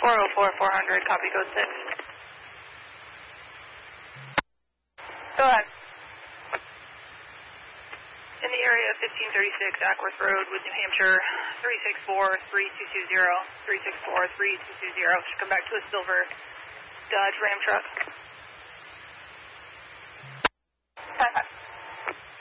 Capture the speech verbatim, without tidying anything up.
four oh four, four hundred, copy code six. Go ahead. In the area of fifteen thirty-six Ackworth Road with New Hampshire, three six four, three two two zero, three six four, three two two zero. Should come back to a silver Dodge Ram truck. Five, five.